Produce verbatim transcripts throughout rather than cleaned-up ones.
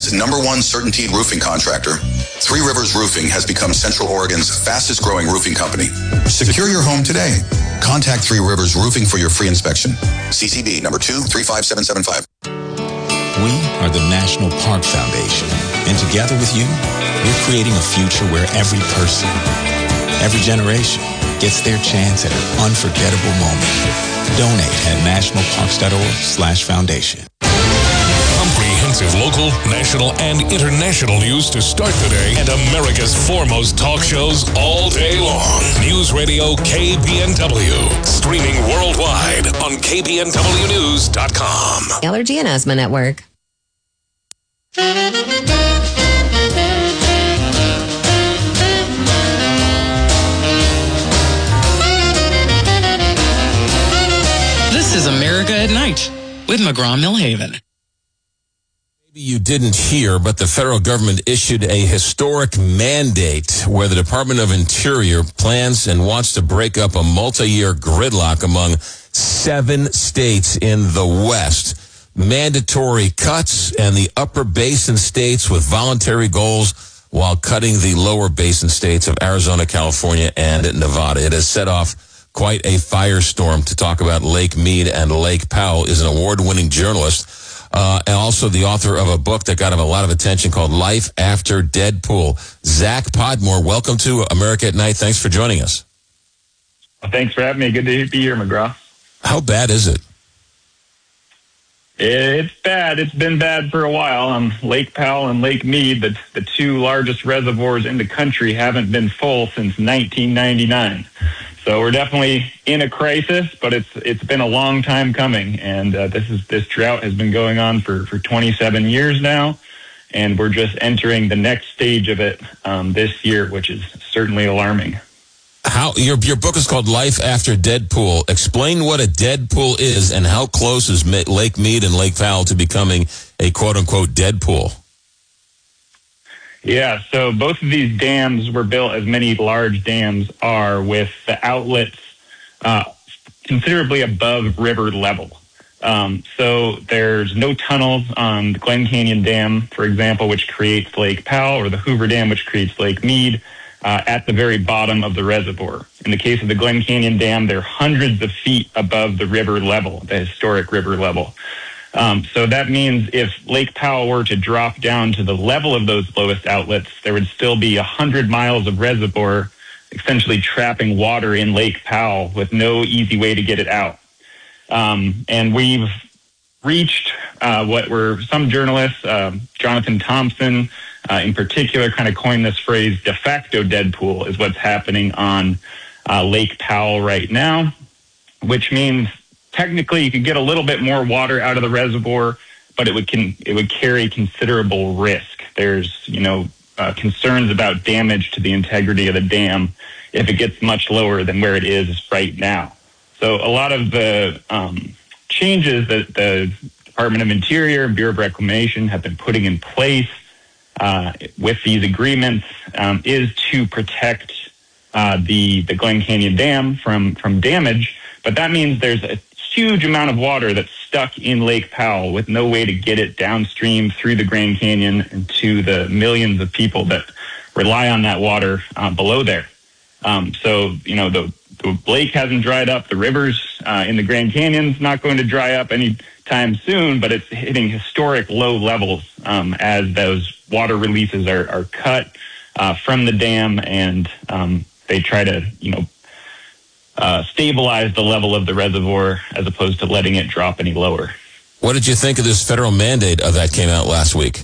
Oregon's number one certainteed roofing contractor, Three Rivers Roofing has become Central Oregon's fastest growing roofing company. Secure your home today. Contact Three Rivers Roofing for your free inspection. C C D number two three five seven seven five. We are the National Park Foundation, and together with you, we're creating a future where every person, every generation gets their chance at an unforgettable moment. Donate at nationalparks.org slash foundation. Comprehensive local, national, and international news to start the day, and America's foremost talk shows all day long. News Radio K B N W. Streaming worldwide on K B N W news dot com. Allergy and Asthma Network. This is America at Night with McGraw-Millhaven. Maybe you didn't hear, but the federal government issued a historic mandate where the Department of Interior plans and wants to break up a multi-year gridlock among seven states in the West. Mandatory cuts and the upper basin states with voluntary goals, while cutting the lower basin states of Arizona, California, and Nevada. It has set off quite a firestorm. To talk about Lake Mead and Lake Powell is an award-winning journalist, uh, and also the author of a book that got him a lot of attention called Life After Deadpool. Zach Podmore, welcome to America at Night. Thanks for joining us. Well, thanks for having me. Good to be here, McGraw. How bad is it? It's bad. It's been bad for a while. Um, Lake Powell and Lake Mead, the, the two largest reservoirs in the country, haven't been full since nineteen ninety-nine. So we're definitely in a crisis, but it's it's been a long time coming. And uh, this is this drought has been going on for, for twenty-seven years now. And we're just entering the next stage of it um, this year, which is certainly alarming. How your your book is called Life After Deadpool. Explain what a Deadpool is and how close is Lake Mead and Lake Powell to becoming a quote-unquote Deadpool? Yeah, so both of these dams were built, as many large dams are, with the outlets uh, considerably above river level. Um, so there's no tunnels on the Glen Canyon Dam, for example, which creates Lake Powell, or the Hoover Dam, which creates Lake Mead. Uh, at the very bottom of the reservoir. In the case of the Glen Canyon Dam, they're hundreds of feet above the river level, the historic river level. Um, so that means if Lake Powell were to drop down to the level of those lowest outlets, there would still be one hundred miles of reservoir essentially trapping water in Lake Powell with no easy way to get it out. Um, and we've reached uh, what were some journalists, uh, Jonathan Thompson, Uh, in particular, kind of coined this phrase, de facto Deadpool is what's happening on uh, Lake Powell right now, which means technically you could get a little bit more water out of the reservoir, but it would can, it would carry considerable risk. There's, you know, uh, concerns about damage to the integrity of the dam if it gets much lower than where it is right now. So a lot of the um, changes that the Department of Interior and Bureau of Reclamation have been putting in place Uh, with these agreements um, is to protect uh, the the Glen Canyon Dam from from damage, but that means there's a huge amount of water that's stuck in Lake Powell with no way to get it downstream through the Grand Canyon and to the millions of people that rely on that water uh, below there. Um, so, you know, the, the lake hasn't dried up. The rivers uh, in the Grand Canyon's not going to dry up anytime soon, but it's hitting historic low levels um, as those water releases are, are cut uh, from the dam, and um, they try to, you know, uh, stabilize the level of the reservoir as opposed to letting it drop any lower. What did you think of this federal mandate of that came out last week?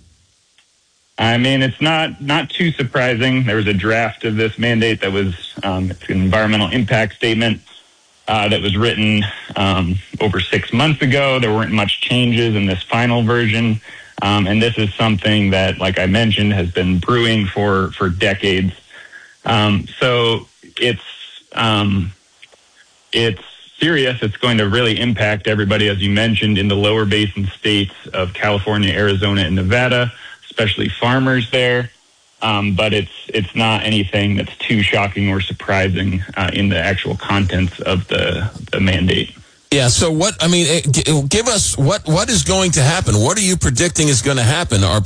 I mean, it's not not too surprising. There was a draft of this mandate that was um, it's an environmental impact statement uh, that was written um, over six months ago. There weren't much changes in this final version. Um, and this is something that, like I mentioned, has been brewing for, for decades. Um, so it's um, it's serious. It's going to really impact everybody, as you mentioned, in the lower basin states of California, Arizona, and Nevada, especially farmers there. Um, but it's it's not anything that's too shocking or surprising uh, in the actual contents of the, the mandate. Yeah, so what, I mean, give us, what what is going to happen? What are you predicting is going to happen? Are